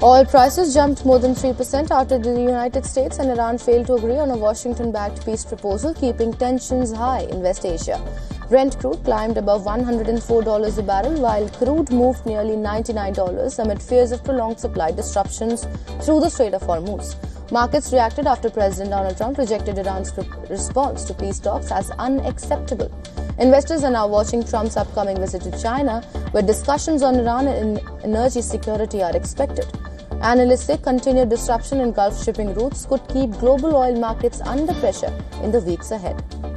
Oil prices jumped more than 3% after the United States and Iran failed to agree on a Washington-backed peace proposal, keeping tensions high in West Asia. Brent crude climbed above $104 a barrel, while crude moved nearly $99 amid fears of prolonged supply disruptions through the Strait of Hormuz. Markets reacted after President Donald Trump rejected Iran's response to peace talks as unacceptable. Investors are now watching Trump's upcoming visit to China, where discussions on Iran and energy security are expected. Analysts say continued disruption in Gulf shipping routes could keep global oil markets under pressure in the weeks ahead.